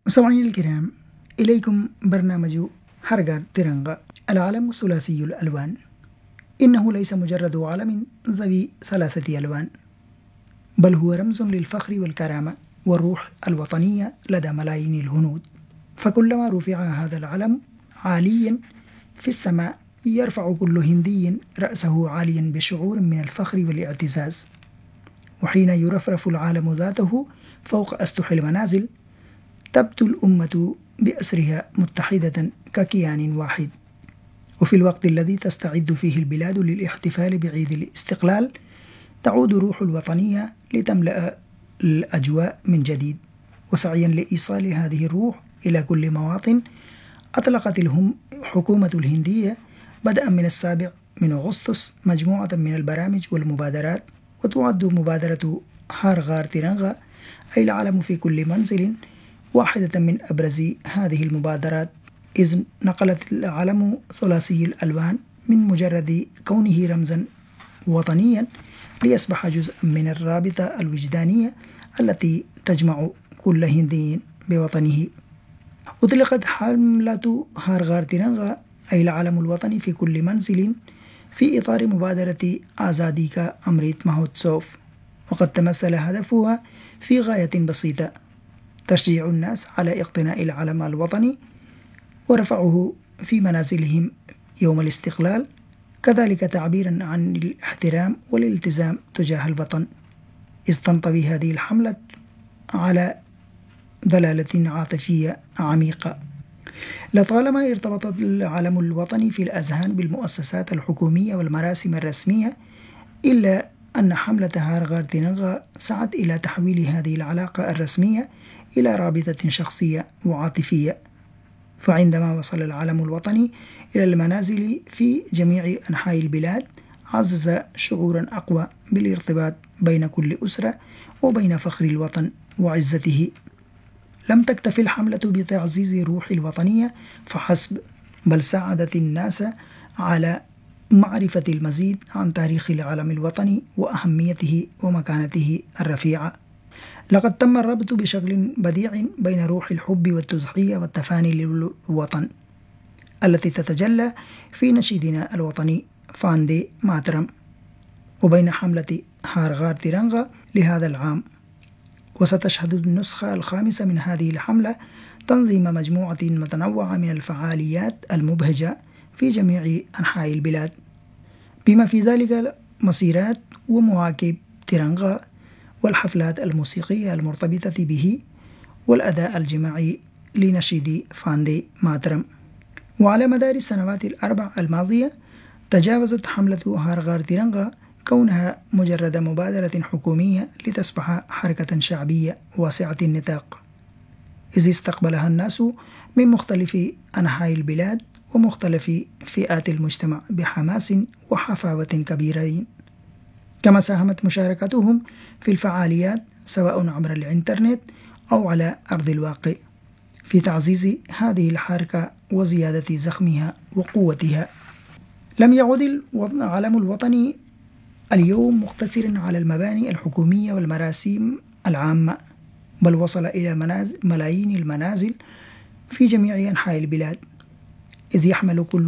مستمعينا الكرام، إليكم برنامج هرغار تيرانغا. العلم ثلاثي الألوان، إنه ليس مجرد علم ذوي ثلاثة ألوان، بل هو رمز للفخر والكرامة والروح الوطنية لدى ملايين الهنود. فكلما رفع هذا العلم عاليا في السماء يرفع كل هندي رأسه عاليا بشعور من الفخر والاعتزاز. وحين يرفرف العالم ذاته فوق أسطح المنازل تبدو الأمة بأسرها متحدة ككيان واحد. وفي الوقت الذي تستعد فيه البلاد للاحتفال بعيد الاستقلال تعود روح الوطنية لتملأ الأجواء من جديد. وسعيا لإيصال هذه الروح إلى كل مواطن، أطلقت الحكومة الهندية بدءا من 7 أغسطس مجموعة من البرامج والمبادرات، وتعد مبادرة هرغار تيرانغا أي العلم في كل منزل واحدة من أبرز هذه المبادرات، إذ نقلت العلم ثلاثي الألوان من مجرد كونه رمزا وطنيا ليصبح جزءا من الرابطة الوجدانية التي تجمع كل هندي بوطنه. أطلقت حملة هرغار تيرانغا أي العلم الوطني في كل منزل في إطار مبادرة آزادي كا أمريت مهوتسوف، وقد تمثل هدفها في غاية بسيطة: تشجيع الناس على اقتناء العلم الوطني ورفعه في منازلهم يوم الاستقلال، كذلك تعبيرا عن الاحترام والالتزام تجاه الوطن، إذ تنطوي هذه الحملة على دلالة عاطفية عميقة. لطالما ارتبطت العلم الوطني في الأذهان بالمؤسسات الحكومية والمراسم الرسمية، إلا أن حملة هرغار تيرانغا سعت إلى تحويل هذه العلاقة الرسمية إلى رابطة شخصية وعاطفية. فعندما وصل العلم الوطني إلى المنازل في جميع أنحاء البلاد عزز شعورا أقوى بالارتباط بين كل أسرة وبين فخر الوطن وعزته. لم تكتفي الحملة بتعزيز روح الوطنية فحسب، بل ساعدت الناس على معرفة المزيد عن تاريخ العلم الوطني وأهميته ومكانته الرفيعة. لقد تم الربط بشكل بديع بين روح الحب والتضحية والتفاني للوطن التي تتجلى في نشيدنا الوطني فاندي ماترم، وبين حملة هرغار تيرانغا لهذا العام. وستشهد النسخة 5 من هذه الحملة تنظيم مجموعة متنوعة من الفعاليات المبهجة في جميع أنحاء البلاد، بما في ذلك مسيرات ومواكب تيرانغا والحفلات الموسيقية المرتبطة به والأداء الجماعي لنشيد فاندي ماترم. وعلى مدار السنوات ال4 الماضية تجاوزت حملة هرغار تيرانغا كونها مجرد مبادرة حكومية لتصبح حركة شعبية واسعة النطاق، إذ استقبلها الناس من مختلف أنحاء البلاد ومختلف فئات المجتمع بحماس وحفاوة كبيرين. كما ساهمت مشاركتهم في الفعاليات سواء عبر الإنترنت أو على أرض الواقع في تعزيز هذه الحركة وزيادة زخمها وقوتها. لم يعد العلم الوطني اليوم مقتصرا على المباني الحكومية والمراسم العامة، بل وصل إلى ملايين المنازل في جميع أنحاء البلاد، إذ يحمل كل